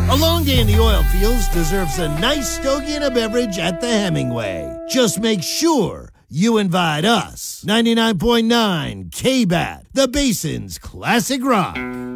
A long day in the oil fields deserves a nice stogie and a beverage at the Hemingway. Just make sure you invite us. 99.9 KBAT, the Basin's classic rock.